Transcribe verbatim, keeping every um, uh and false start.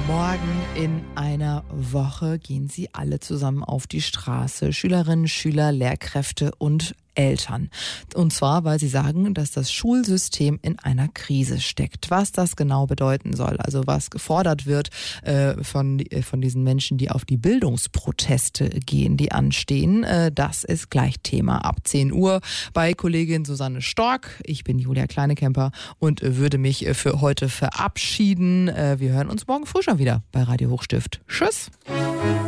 Morgen in einer Woche gehen sie alle zusammen auf die Straße. Schülerinnen, Schüler, Lehrkräfte und Eltern. Und zwar, weil sie sagen, dass das Schulsystem in einer Krise steckt. Was das genau bedeuten soll, also was gefordert wird äh, von, äh, von diesen Menschen, die auf die Bildungsproteste gehen, die anstehen, äh, das ist gleich Thema ab zehn Uhr bei Kollegin Susanne Stork. Ich bin Julia Kleinekemper und äh, würde mich äh, für heute verabschieden. Äh, wir hören uns morgen früh schon wieder bei Radio Hochstift. Tschüss!